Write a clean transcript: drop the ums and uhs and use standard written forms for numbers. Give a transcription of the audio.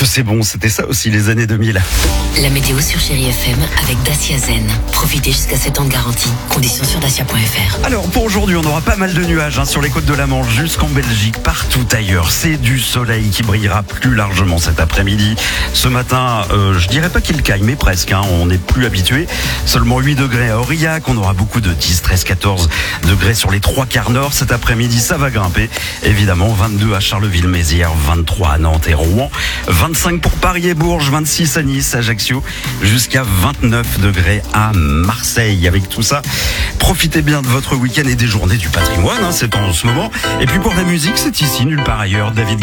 que c'est bon, c'était ça aussi les années 2000. La météo sur Chérie FM avec Dacia Zen. Profitez jusqu'à 7 ans de garantie. Conditions sur dacia.fr. Alors pour aujourd'hui, on aura pas mal de nuages sur les côtes de la Manche jusqu'en Belgique, partout ailleurs. C'est du soleil qui brillera plus largement cet après-midi. Ce matin, je dirais pas qu'il caille, mais presque. On n'est plus habitué. Seulement 8 degrés à Aurillac. On aura beaucoup de 10, 13, 14 degrés sur les 3/4 nord. Cet après-midi, ça va grimper. Évidemment, 22 à Charleville-Mézières, 23 à Nantes et Rouen, 25 pour Paris et Bourges, 26 à Nice, Ajaccio, jusqu'à 29 degrés à Marseille. Avec tout ça, profitez bien de votre week-end et des journées du patrimoine, c'est en ce moment. Et puis pour la musique, c'est ici, nulle part ailleurs, David Guetta.